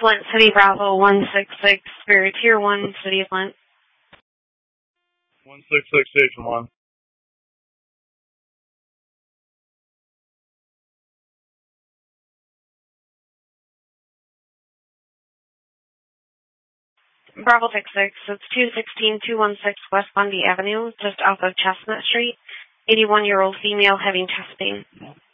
Flint City, Bravo 166, Spirit Tier 1, City of Flint. 166 Station 1. Bravo 66, it's 216-216 West Bundy Avenue, just off of Chestnut Street. 81-year-old female having chest pain.